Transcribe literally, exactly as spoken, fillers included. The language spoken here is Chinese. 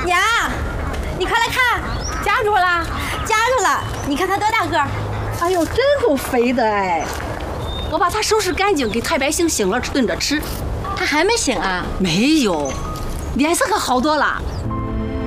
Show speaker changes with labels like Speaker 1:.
Speaker 1: 娘，你快来看，
Speaker 2: 夹住了，
Speaker 1: 夹住了！你看它多大个儿？
Speaker 2: 哎呦，真够肥的哎！我把它收拾干净，给太百姓醒了炖着吃。
Speaker 1: 它还没醒啊？
Speaker 2: 没有，脸色可好多了。